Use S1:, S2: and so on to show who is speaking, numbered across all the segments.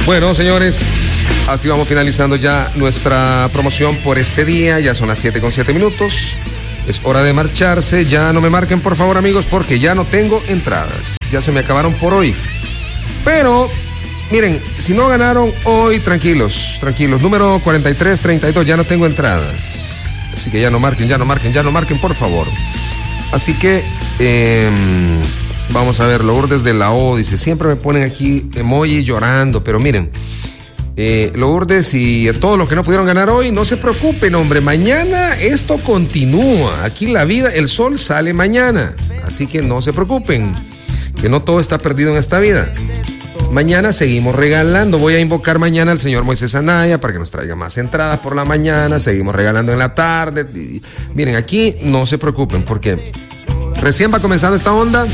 S1: Bueno, señores, así vamos finalizando ya nuestra promoción por este día. Ya son las 7:07. Es hora de marcharse. Ya no me marquen, por favor, amigos, porque ya no tengo entradas. Ya se me acabaron por hoy. Pero, miren, si no ganaron hoy, tranquilos. Número 4332, ya no tengo entradas. Así que ya no marquen, por favor. Así que, vamos a ver, Lourdes de la O dice, siempre me ponen aquí emoji llorando, pero miren, Lourdes y todos los que no pudieron ganar hoy, no se preocupen, hombre, mañana esto continúa, aquí la vida, el sol sale mañana, así que no se preocupen, que no todo está perdido en esta vida. Mañana seguimos regalando, voy a invocar mañana al señor Moisés Anaya para que nos traiga más entradas por la mañana, seguimos regalando en la tarde, y, miren, aquí no se preocupen, porque recién va comenzando esta onda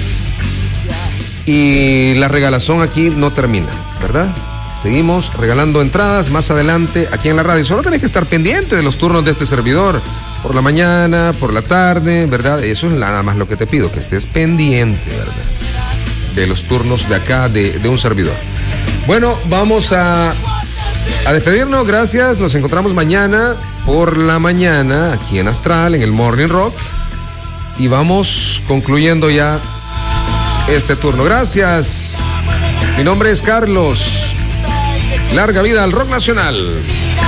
S1: y la regalación aquí no termina, ¿verdad? Seguimos regalando entradas más adelante aquí en la radio. Solo tenés que estar pendiente de los turnos de este servidor. Por la mañana, por la tarde, ¿verdad? Eso es nada más lo que te pido, que estés pendiente, ¿verdad? De los turnos de acá, de un servidor. Bueno, vamos a despedirnos. Gracias. Nos encontramos mañana por la mañana aquí en Astral, en el Morning Rock. Y vamos concluyendo ya este turno. Gracias. Mi nombre es Carlos. Larga vida al rock nacional.